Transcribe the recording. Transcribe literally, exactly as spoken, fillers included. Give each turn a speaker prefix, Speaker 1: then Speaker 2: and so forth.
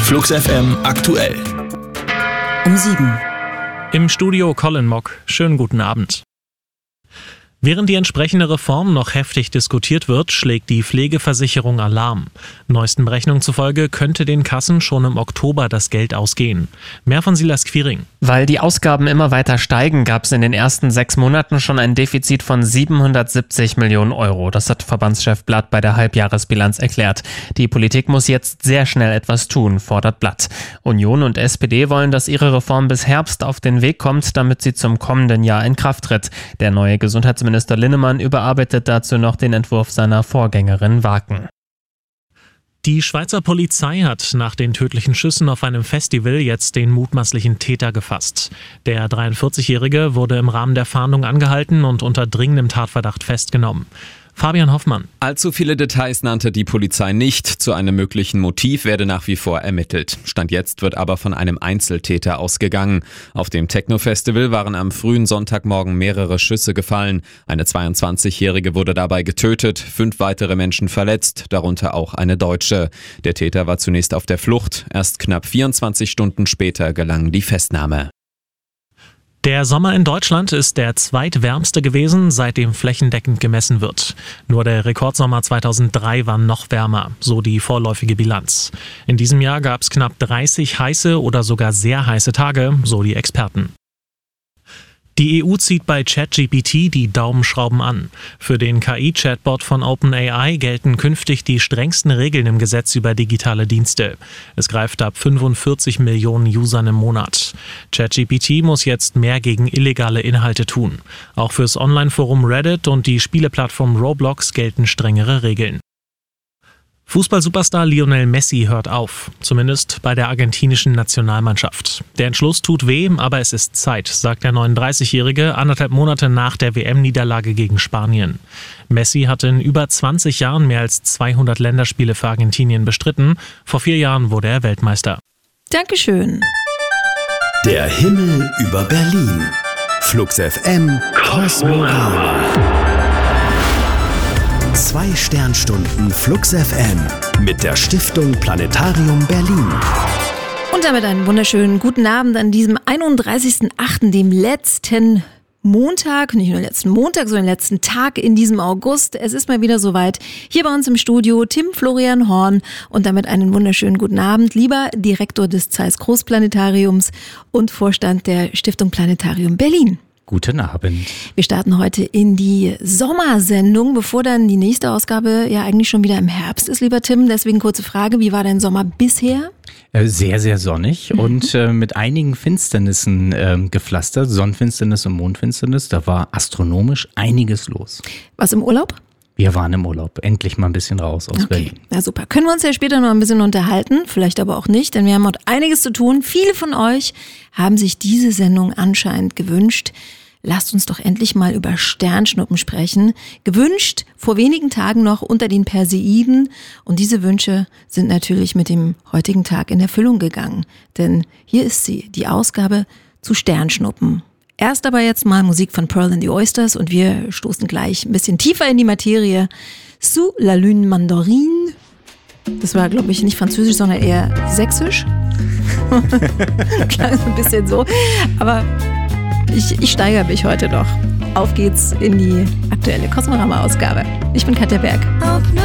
Speaker 1: Flux F M aktuell.
Speaker 2: Um sieben.
Speaker 3: Im Studio Colin Mock. Schönen guten Abend. Während die entsprechende Reform noch heftig diskutiert wird, schlägt die Pflegeversicherung Alarm. Neuesten Berechnungen zufolge könnte den Kassen schon im Oktober das Geld ausgehen. Mehr von Silas Quiring.
Speaker 4: Weil die Ausgaben immer weiter steigen, gab es in den ersten sechs Monaten schon ein Defizit von siebenhundertsiebzig Millionen Euro. Das hat Verbandschef Blatt bei der Halbjahresbilanz erklärt. Die Politik muss jetzt sehr schnell etwas tun, fordert Blatt. Union und S P D wollen, dass ihre Reform bis Herbst auf den Weg kommt, damit sie zum kommenden Jahr in Kraft tritt. Der neue Gesundheitsminister Minister Linnemann überarbeitet dazu noch den Entwurf seiner Vorgängerin Waken.
Speaker 3: Die Schweizer Polizei hat nach den tödlichen Schüssen auf einem Festival jetzt den mutmaßlichen Täter gefasst. Der dreiundvierzigjährige wurde im Rahmen der Fahndung angehalten und unter dringendem Tatverdacht festgenommen. Fabian Hoffmann.
Speaker 5: Allzu viele Details nannte die Polizei nicht. Zu einem möglichen Motiv werde nach wie vor ermittelt. Stand jetzt wird aber von einem Einzeltäter ausgegangen. Auf dem Techno-Festival waren am frühen Sonntagmorgen mehrere Schüsse gefallen. Eine zweiundzwanzigjährige wurde dabei getötet, fünf weitere Menschen verletzt, darunter auch eine Deutsche. Der Täter war zunächst auf der Flucht. Erst knapp vierundzwanzig Stunden später gelang die Festnahme.
Speaker 3: Der Sommer in Deutschland ist der zweitwärmste gewesen, seitdem flächendeckend gemessen wird. Nur der Rekordsommer zweitausenddrei war noch wärmer, so die vorläufige Bilanz. In diesem Jahr gab es knapp dreißig heiße oder sogar sehr heiße Tage, so die Experten. Die E U zieht bei ChatGPT die Daumenschrauben an. Für den K I-Chatbot von OpenAI gelten künftig die strengsten Regeln im Gesetz über digitale Dienste. Es greift ab fünfundvierzig Millionen Usern im Monat. ChatGPT muss jetzt mehr gegen illegale Inhalte tun. Auch fürs Online-Forum Reddit und die Spieleplattform Roblox gelten strengere Regeln. Fußball-Superstar Lionel Messi hört auf, zumindest bei der argentinischen Nationalmannschaft. Der Entschluss tut weh, aber es ist Zeit, sagt der neununddreißigjährige anderthalb Monate nach der W M-Niederlage gegen Spanien. Messi hat in über zwanzig Jahren mehr als zweihundert Länderspiele für Argentinien bestritten. Vor vier Jahren wurde er Weltmeister.
Speaker 2: Dankeschön.
Speaker 1: Der Himmel über Berlin. Flux F M Kosmorama. Zwei Sternstunden Flux F M mit der Stiftung Planetarium Berlin.
Speaker 2: Und damit einen wunderschönen guten Abend an diesem einunddreißigsten achten, dem letzten Montag, nicht nur letzten Montag, sondern letzten Tag in diesem August. Es ist mal wieder soweit. Hier bei uns im Studio Tim Florian Horn und damit einen wunderschönen guten Abend, lieber Direktor des Zeiss Großplanetariums und Vorstand der Stiftung Planetarium Berlin.
Speaker 6: Guten Abend.
Speaker 2: Wir starten heute in die Sommersendung, bevor dann die nächste Ausgabe ja eigentlich schon wieder im Herbst ist, lieber Tim. Deswegen kurze Frage, wie war dein Sommer bisher?
Speaker 6: Sehr, sehr sonnig mhm. und äh, mit einigen Finsternissen äh, gepflastert, Sonnenfinsternis und Mondfinsternis. Da war astronomisch einiges los.
Speaker 2: Was im Urlaub?
Speaker 6: Wir waren im Urlaub, endlich mal ein bisschen raus aus
Speaker 2: okay.
Speaker 6: Berlin.
Speaker 2: Ja, super. Können wir uns ja später noch ein bisschen unterhalten, vielleicht aber auch nicht, denn wir haben heute einiges zu tun. Viele von euch haben sich diese Sendung anscheinend gewünscht. Lasst uns doch endlich mal über Sternschnuppen sprechen. Gewünscht vor wenigen Tagen noch unter den Perseiden. Und diese Wünsche sind natürlich mit dem heutigen Tag in Erfüllung gegangen. Denn hier ist sie, die Ausgabe zu Sternschnuppen. Erst aber jetzt mal Musik von Pearl and the Oysters und wir stoßen gleich ein bisschen tiefer in die Materie. Sous la lune mandarine. Das war, glaube ich, nicht französisch, sondern eher sächsisch. Klang so ein bisschen so. Aber ich, ich steigere mich heute noch. Auf geht's in die aktuelle Kosmorama-Ausgabe. Ich bin Katja Berg.